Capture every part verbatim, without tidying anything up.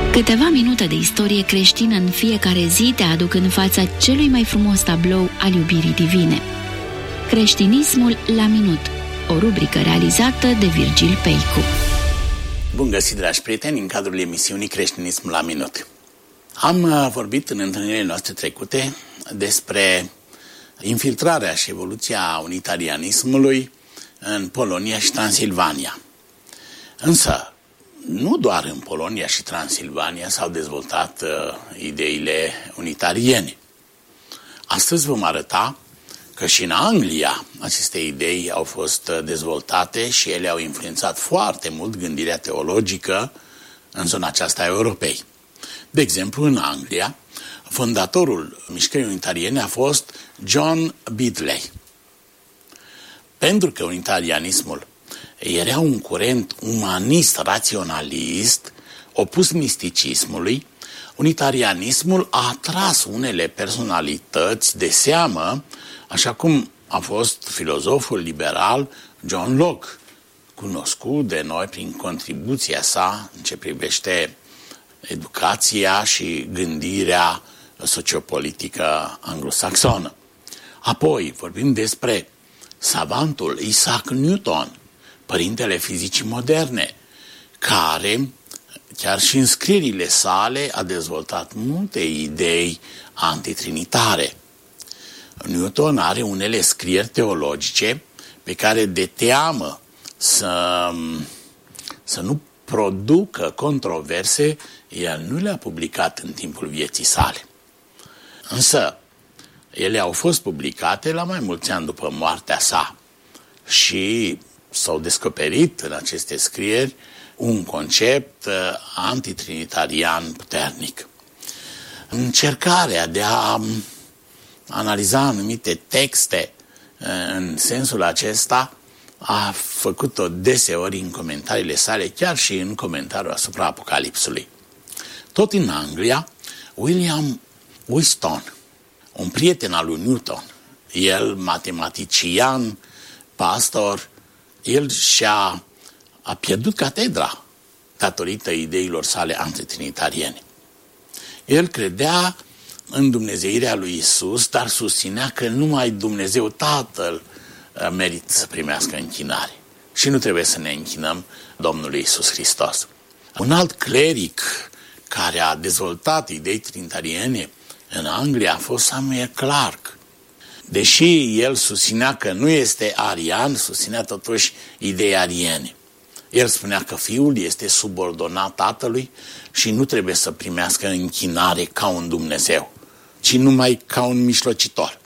Câteva minute de istorie creștină în fiecare zi te aduc în fața celui mai frumos tablou al iubirii divine. Creștinismul la minut, o rubrică realizată de Virgil Peicu. Bun găsit, dragi prieteni, în cadrul emisiunii Creștinismul la minut. Am vorbit în întâlnirile noastre trecute despre infiltrarea și evoluția unitarianismului în Polonia și Transilvania. Însă, nu doar în Polonia și Transilvania s-au dezvoltat uh, ideile unitariene. Astăzi vom arăta că și în Anglia aceste idei au fost dezvoltate și ele au influențat foarte mult gândirea teologică în zona aceasta a Europei. De exemplu, în Anglia, fondatorul mișcării unitariene a fost John Bidley. Pentru că unitarianismul era un curent umanist, raționalist, opus misticismului, unitarianismul a atras unele personalități de seamă, așa cum a fost filozoful liberal John Locke, cunoscut de noi prin contribuția sa în ce privește educația și gândirea sociopolitică anglosaxonă. Apoi vorbim despre savantul Isaac Newton, părintele fizicii moderne, care, chiar și în scrierile sale, a dezvoltat multe idei antitrinitare. Newton are unele scrieri teologice pe care, de teamă să, să nu producă controverse, el nu le-a publicat în timpul vieții sale. Însă, ele au fost publicate la mai mulți ani după moartea sa și s-au descoperit în aceste scrieri un concept antitrinitarian puternic. Încercarea de a analiza anumite texte în sensul acesta a făcut-o deseori în comentariile sale, chiar și în comentariul asupra Apocalipsului. Tot în Anglia, William Whiston, un prieten al lui Newton, el matematician, pastor, el și-a a pierdut catedra datorită ideilor sale antitrinitariene. El credea în dumnezeirea lui Isus, dar susținea că numai Dumnezeu Tatăl merită să primească închinare. Și nu trebuie să ne închinăm Domnului Isus Hristos. Un alt cleric care a dezvoltat idei trinitariene în Anglia a fost Samuel Clarke. Deși el susținea că nu este arian, susținea totuși idei ariene. El spunea că Fiul este subordonat Tatălui și nu trebuie să primească închinare ca un Dumnezeu, ci numai ca un mijlocitor.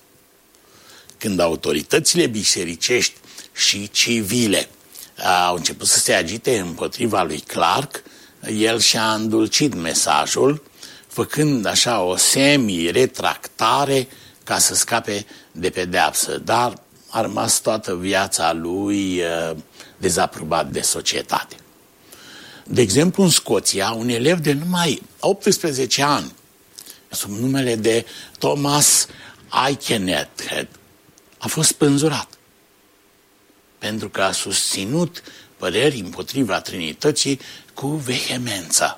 Când autoritățile bisericești și civile au început să se agite împotriva lui Clarke, el și-a îndulcit mesajul, făcând așa o semi-retractare ca să scape de pedeapsă, dar a rămas toată viața lui uh, dezaprobat de societate. De exemplu, în Scoția, un elev de numai optsprezece ani, sub numele de Thomas Aikenhead, a fost spânzurat pentru că a susținut păreri împotriva Trinității cu vehemență.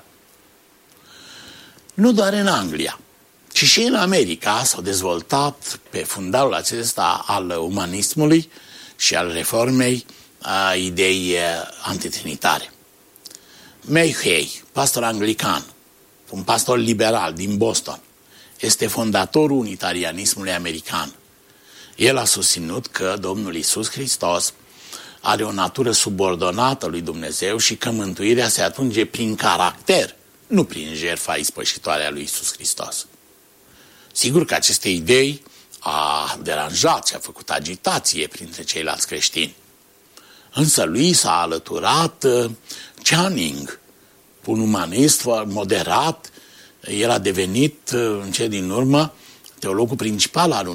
Nu doar în Anglia, ci și în America s-au dezvoltat pe fundalul acesta al umanismului și al reformei a idei antitrinitare. Mayhew, pastor anglican, un pastor liberal din Boston, este fondatorul unitarianismului american. El a susținut că Domnul Iisus Hristos are o natură subordonată lui Dumnezeu și că mântuirea se atinge prin caracter, nu prin jertfa ispășitoare a lui Iisus Hristos. Sigur că aceste idei a deranjat și a făcut agitație printre ceilalți creștini. Însă lui s-a alăturat Channing, un umanist moderat. El a devenit în cele din urmă teologul principal al